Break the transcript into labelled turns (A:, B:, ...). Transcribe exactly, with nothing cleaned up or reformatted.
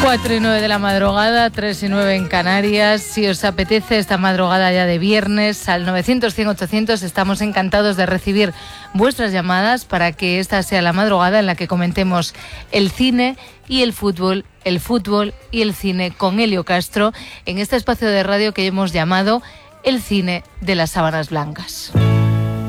A: cuatro y nueve de la madrugada, tres y nueve en Canarias. Si os apetece esta madrugada ya de viernes, al novecientos, cien, ochocientos, estamos encantados de recibir vuestras llamadas para que esta sea la madrugada en la que comentemos el cine y el fútbol, el fútbol y el cine con Elio Castro, en este espacio de radio que hemos llamado El Cine de las Sábanas Blancas.